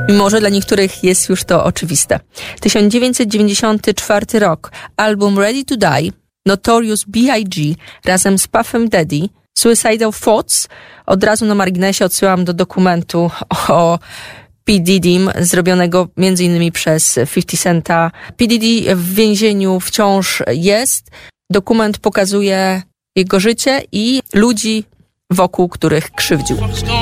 mimo że dla niektórych jest już to oczywiste. 1994 rok. Album Ready to Die, Notorious B.I.G. razem z Puffem Daddy, Suicidal Thoughts. Od razu na marginesie odsyłam do dokumentu o P. Diddym, zrobionego m.in. przez 50 Centa. P. Diddy w więzieniu wciąż jest. Dokument pokazuje jego życie i ludzi, wokół których krzywdził.